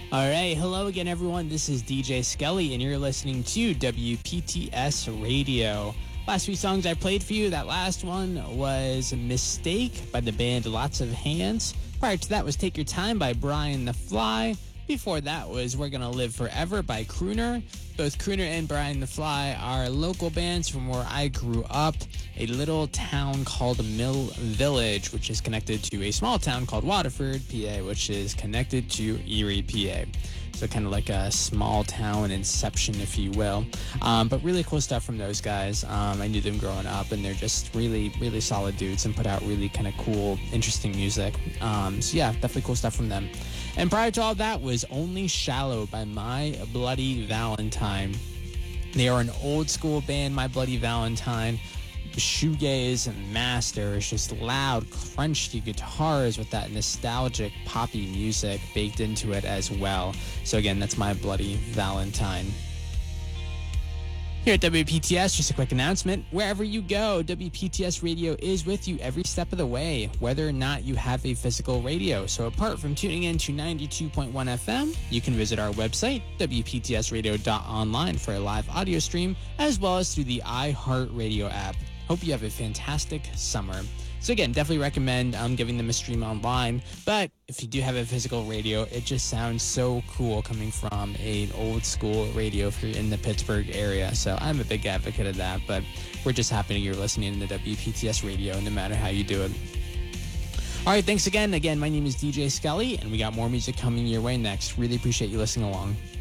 All right, hello again, everyone. This is DJ Skelly, and you're listening to WPTS Radio. Last few songs I played for you, that last one was Mistake by the band Lots of Hands. Prior to that was Take Your Time by Brian the Fly. Before that was We're Gonna Live Forever by Crooner. Both Crooner and Brian the Fly are local bands from where I grew up, a little town called Mill Village, which is connected to a small town called Waterford, PA, which is connected to Erie, PA. So kind of like a small town inception, if you will. But really cool stuff from those guys. I knew them growing up, and they're just really, really solid dudes and put out really kind of cool, interesting music. So yeah, definitely cool stuff from them. And prior to all that was Only Shallow by My Bloody Valentine. They are an old school band, My Bloody Valentine. Shoegaze masters, just loud, crunchy guitars with that nostalgic poppy music baked into it as well. So again, that's My Bloody Valentine. Here at WPTS, just a quick announcement. Wherever you go, WPTS Radio is with you every step of the way, whether or not you have a physical radio. So apart from tuning in to 92.1 FM, you can visit our website, WPTSradio.online, for a live audio stream, as well as through the iHeartRadio app. Hope you have a fantastic summer. So again, definitely recommend giving them a stream online. But if you do have a physical radio, it just sounds so cool coming from an old school radio if you're in the Pittsburgh area. So I'm a big advocate of that. But we're just happy you're listening to WPTS Radio no matter how you do it. All right, thanks again. Again, my name is DJ Skelly, and we got more music coming your way next. Really appreciate you listening along.